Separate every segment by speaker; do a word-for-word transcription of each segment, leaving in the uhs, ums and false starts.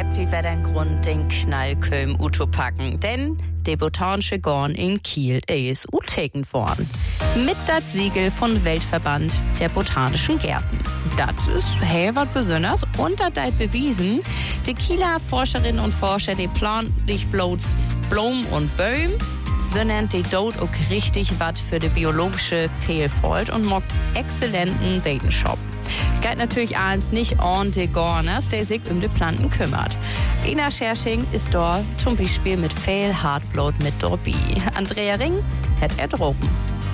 Speaker 1: habt wie wieder einen Grund, den Knallkölm zu packen. Denn der botanische Garten in Kiel ist utegend worden. Mit das Siegel von Weltverband der Botanischen Gärten. Das ist hey was Besonderes und das hat bewiesen, die Kieler Forscherinnen und Forscher, die planen nicht bloß Blumen und Bäume, sondern die dort auch richtig was für die biologische Vielfalt und macht exzellenten Wetenschap. Es geht natürlich eins nicht an die Garners, der sich um die Planten kümmert. Ina Schersching ist dort zum Beispiel mit viel Hartblut mit dabei. Andrea Ring hat er droben.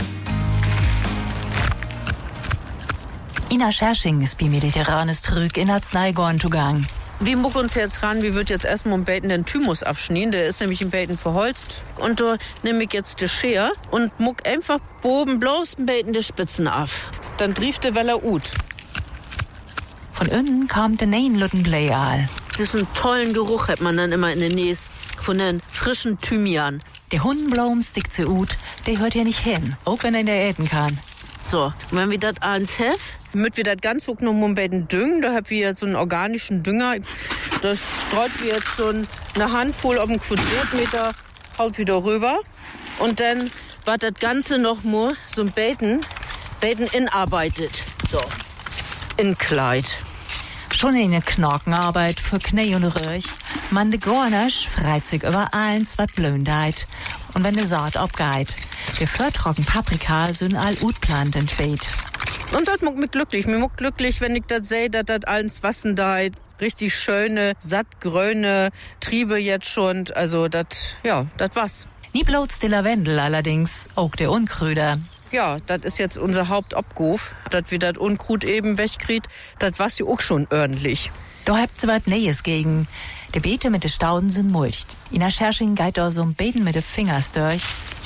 Speaker 2: Ina Schersching ist bei Mediterranes Trüg in Arzneigarn zugang.
Speaker 3: Wir mucken uns jetzt ran, wir wird jetzt erstmal im Beten den Thymus abschneiden, der ist nämlich im Beten verholzt. Und da nehme ich jetzt die Schere und muck einfach oben bloß im Beten die Spitzen ab. Dann trieft der Weller ut.
Speaker 2: Von innen kam der Nein-Luttenbleial.
Speaker 3: Das ist ein tollen Geruch, hat man dann immer in der Nähe von den frischen Thymian.
Speaker 2: Der Hundenblaum stickt zu ut, der hört ja nicht hin, auch wenn er in der Äten kann.
Speaker 3: So, und wenn wir das eins haben, damit wir das ganz so noch ein bisschen düngen, da haben wir jetzt so einen organischen Dünger. Da streut wir jetzt so eine Handvoll auf einen Quadratmeter, haut wieder rüber. Und dann wird das Ganze noch mal so ein Beten, Beten inarbeitet. So, in Kleid.
Speaker 2: Schon eine Knochenarbeit für Knie und Röch. Man de Gornasch freit sich über eins, wat blöndeit. Und wenn de Saat abgeht, der flirtrocken Paprika sind all utplant entweht.
Speaker 3: Und das macht mich glücklich. Mir macht glücklich, wenn ich das sehe, dass das alles wassen deit. Richtig schöne, sattgrüne Triebe jetzt schon. Also das, ja, das was.
Speaker 2: Nie bloß die Lavendel allerdings, auch der Unkrüder.
Speaker 3: Ja, das ist jetzt unser Hauptabguf, dass wir das Unkrut eben wegkriegt. Das war's ja auch schon ordentlich.
Speaker 2: Da habt ihr was Nähes gegen. Die Beete mit den Stauden sind mulcht. Ina Schersching geht da so ein Beten mit den Fingers durch.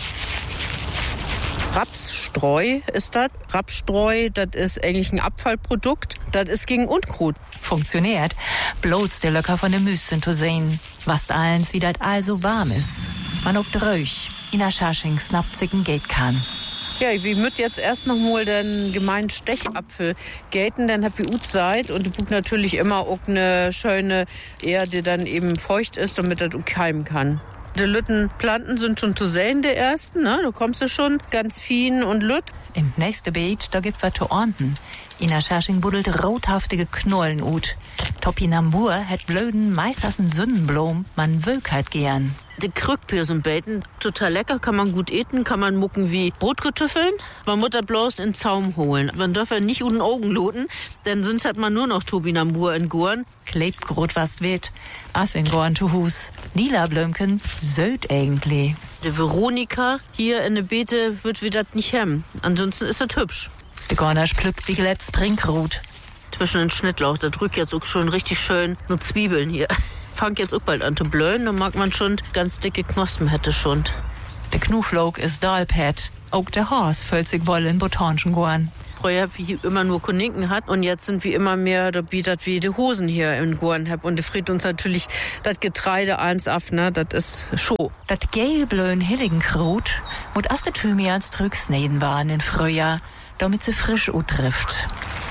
Speaker 3: Rapsstreu ist das. Rapsstreu, das ist eigentlich ein Abfallprodukt. Das ist gegen Unkrut.
Speaker 2: Funktioniert. Bloß der Löcker von den Müssen zu sehen. Was allens, wie das also warm ist. Man ob dröch. Ina Schersching snappt sich ein Gate kann.
Speaker 3: Ja, wir müssen jetzt erst noch mal den gemeinen Stechapfel gäten, dann habt ihr gut Zeit und du brauchst natürlich immer auch eine schöne Erde, die dann eben feucht ist, damit das auch keimen kann. Die Lüttenplanten sind schon zu sehen, der ersten, ne? Da kommst du schon ganz fein und lütt.
Speaker 2: Im nächsten Beet, da gibt was zu ernten. Ina Schersching buddelt rothaftige Knollen ut. Topinambur hat blöden, meistens einen Sündenblom, man wölkheit gern.
Speaker 3: Die Krückpirsenbeten, total lecker, kann man gut eten, kann man mucken wie Brotkartoffeln. Man muss das bloß in den Zaum holen. Man darf ja nicht unten Augen loten, denn sonst hat man nur noch Topinambur in Gorn.
Speaker 2: Klebt grot was wird, as in Gorn zu Hus. Lila Blömken, söd eigentlich.
Speaker 3: Die Veronika hier in der Beete wird wir das nicht hemmen. Ansonsten ist das hübsch.
Speaker 2: Die Gornasch pflückt wie geletzt Springrut.
Speaker 3: Zwischen den Schnittlauch, da drückt jetzt auch schon richtig schön nur Zwiebeln hier. Fangt jetzt auch bald an zu blöden, dann mag man schon ganz dicke Knospen hätte schon.
Speaker 2: Der Knuflog ist Dahlpet. Auch der Horst füllt sich wohl in botanischen Gorn.
Speaker 3: Früher hab ich immer nur Koninken hat und jetzt sind wir immer mehr, da bietet wie die Hosen hier in Gorn hab und die friert uns natürlich das Getreide eins ab, ne, das ist Show.
Speaker 2: Das gelblöen Hilligenkrut muss erst der Thymians drück sneden waren in Frühjahr, damit sie frisch utrifft.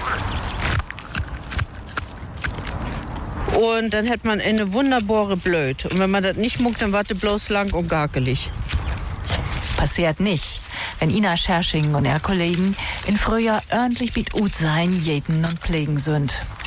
Speaker 3: Und dann hat man eine wunderbare Blöd. Und wenn man das nicht muckt, dann warte bloß lang und garkelig.
Speaker 2: Passiert nicht, wenn Ina Schersching und ihre Kollegen in Frühjahr ordentlich mit ut sein, jäten und pflegen sind.